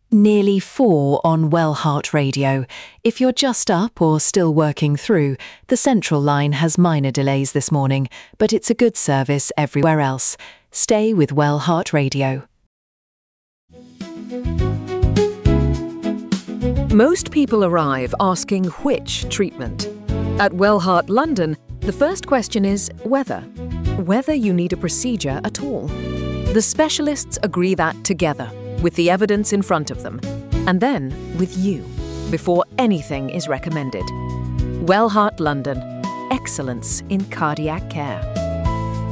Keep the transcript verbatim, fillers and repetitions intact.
Nearly four on Wellheart Radio. If you're just up or still working through, the Central line has minor delays this morning, but it's a good service everywhere else. Stay with Wellheart Radio. Most people arrive asking which treatment. At Wellheart London, the first question is whether. Whether you need a procedure at all. The specialists agree that together, with the evidence in front of them, and then with you, before anything is recommended. Wellheart London. Excellence in cardiac care.